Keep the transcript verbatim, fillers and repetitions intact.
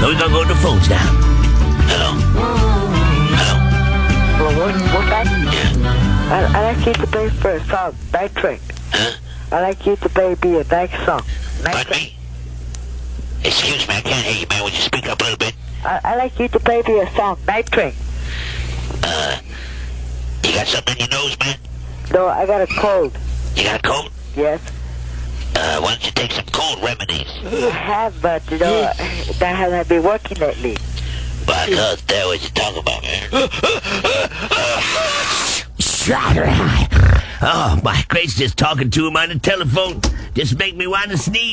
So we're gonna go to the phones now. Hello. Hello. Well, what, what that? Yeah. I, I like you to play for a song, Night Train. Huh? I like you to play me a night song. Night Pardon Train. me? Excuse me, I can't hear you, man. Would you speak up a little bit? I, I like you to play me a song, Night Train. Uh, you got something in your nose, man? No, I got a cold. You got a cold? Yes. Uh, why don't you take some cold remedies? I have, but, you know, that hasn't been working lately. Well, I can't tell what you're talking about, man. Oh, my Grace just talking to him on the telephone. Just make me want to sneeze.